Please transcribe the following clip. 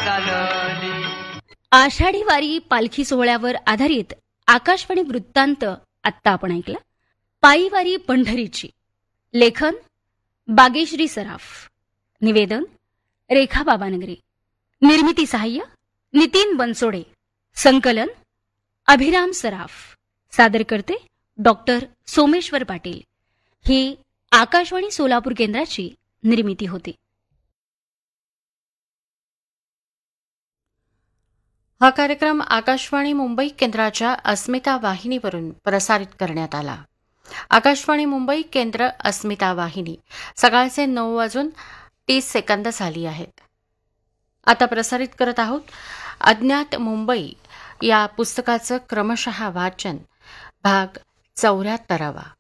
चालली. आषाढी वारी पालखी सोहळ्यावर आधारित आकाशवाणी वृत्तांत आत्ता आपण ऐकला. पायी वारी पंढरीची. लेखन बागेश्री सराफ. निवेदन रेखा बाबानगरे. निर्मिती सहाय्य नितीन बनसोडे. संकलन अभिराम सराफ. सादर करते डॉक्टर सोमेश्वर पाटील. ही आकाशवाणी सोलापूर केंद्राची निर्मिती होती. हा कार्यक्रम आकाशवाणी मुंबई केंद्राच्या अस्मिता वाहिनीवरून प्रसारित करण्यात आला. आकाशवाणी मुंबई केंद्र अस्मिता वाहिनी. सकाळचे 9:30 झाली आहेत. आता प्रसारित करत आहोत अज्ञात मुंबई या पुस्तकाचं क्रमशः वाचन. भाग 74.